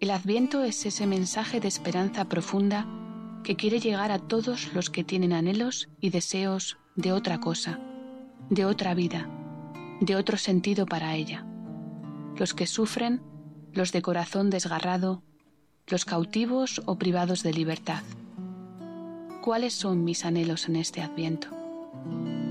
El Adviento es ese mensaje de esperanza profunda que quiere llegar a todos los que tienen anhelos y deseos de otra cosa, de otra vida, de otro sentido para ella. Los que sufren, los de corazón desgarrado, los cautivos o privados de libertad. ¿Cuáles son mis anhelos en este Adviento?